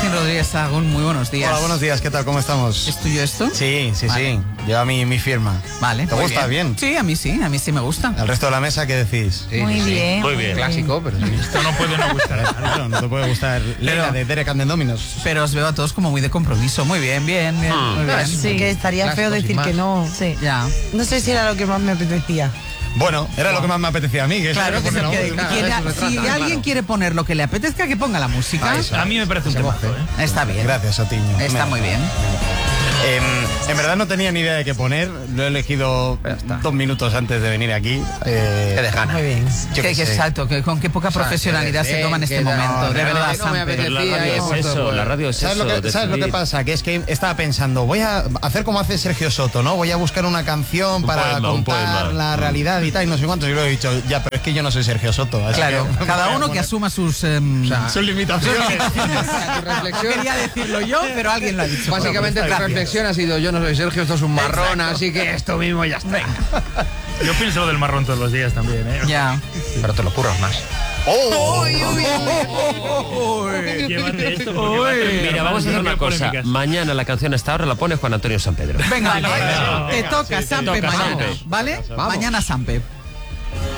Agustín Rodríguez Sahagún, muy buenos días. Hola, buenos días, ¿qué tal? ¿Cómo estamos? ¿Es tuyo esto? Sí, Vale. lleva mi firma. Vale. ¿Te gusta? Bien. Sí, a mí sí me gusta. ¿El resto de la mesa qué decís? Sí, Muy sí, sí. bien. Muy bien. Clásico, pero sí. Esto no puede no gustar. Claro, no te puede gustar Leila de Derek and the Dominos. Pero os veo a todos como muy de compromiso. Muy bien. Muy bien. Sí, que estaría Clásico, feo sin decir más. que no. Sí. Ya. No sé si era lo que más me apetecía. Bueno, era lo que más me apetecía a mí. Que Claro, es que lo es el que que pone la quiere- eso se trata, si claro. alguien quiere poner lo que le apetezca, que ponga la música. Ah, eso. A mí me parece un temazo, ¿eh? Está bien. Gracias, Sotiño. Está muy bien. En verdad no tenía ni idea de qué poner. Lo he elegido Ya está. 2 minutos antes de venir aquí. Qué de gana. Muy bien. Yo Que qué sé. exacto, que con qué poca profesionalidad se toma en este momento. De verdad, no me Samper. Pero la apetecía. radio y es hemos eso, puesto- la radio es ¿Sabes eso. lo que decidir. pasa? Que es que estaba pensando, voy a hacer como hace Sergio Soto, ¿no? Voy a buscar una canción Un para poema, un contar poema. la realidad y tal, y no sé cuántos. Y luego he dicho, ya, pero es que yo no soy Sergio Soto. Así Claro, que cada voy a uno que poner asuma sus... sus limitaciones. Tu No reflexión, quería decirlo yo, pero alguien lo ha dicho. básicamente tu Gracias. reflexión ha sido: yo no soy Sergio, esto es un marrón, así que esto mismo ya está. Yo pienso lo del marrón todos los días también, ¿eh? Ya. Pero te lo curras más. Llévate esto. porque va a terminar Mira, vamos a hacer una cosa. polémicas. Mañana la canción hasta ahora la pone Juan Antonio San Pedro. Venga, Vale, te toca Sampe Toca mañana, Sampe. ¿vale? Vamos. Mañana Sampe.